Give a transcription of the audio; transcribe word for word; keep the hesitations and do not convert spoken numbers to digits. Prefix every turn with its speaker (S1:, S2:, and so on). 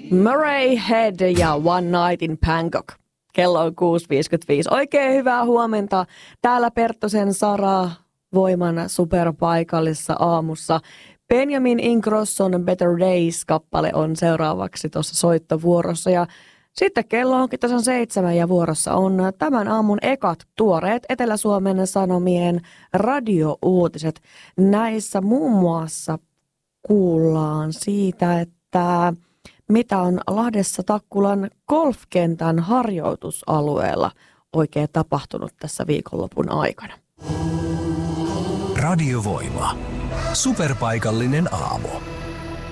S1: Murray Head ja One Night in Bangkok. Kello on kuusi viisikymmentäviisi. Oikein hyvää huomenta. Täällä Perttosen Sara Voiman superpaikallisessa aamussa. Benjamin Ingrosson Better Days-kappale on seuraavaksi tuossa soittovuorossa. Ja sitten kello onkin tasan seitsemän ja vuorossa on tämän aamun ekat tuoreet Etelä-Suomen Sanomien radiouutiset. Näissä muun muassa kuullaan siitä, että mitä on Lahdessa Takkulan golfkentän harjoitusalueella oikein tapahtunut tässä viikonlopun aikana.
S2: Radiovoima. Superpaikallinen aamu.